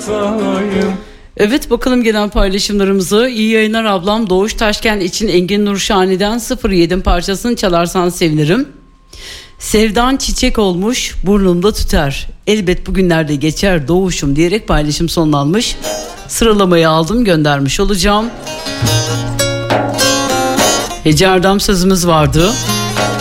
sayım. Evet, bakalım gelen paylaşımlarımızı. İyi yayınlar ablam. Doğuş Taşken için Engin Nurşani'den 07 parçasını çalarsan sevinirim. Sevdan çiçek olmuş burnumda tüter, elbet bugünlerde geçer Doğuşum diyerek paylaşım sonlanmış. Sıralamayı aldım, göndermiş olacağım. Hece Erdem sözümüz vardı.